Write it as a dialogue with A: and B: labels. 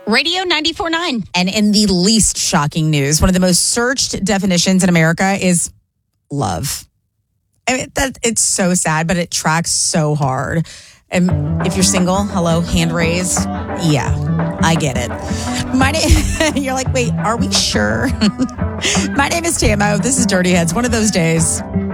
A: Radio 94.9.
B: And in the least shocking news, one of the most searched definitions in America is love. I mean, it's so sad, but it tracks so hard. And if you're single, hello, hand raised. Yeah, I get it. My name, you're like, wait, are we sure? My name is Tamo. This is Dirty Heads. One of those days.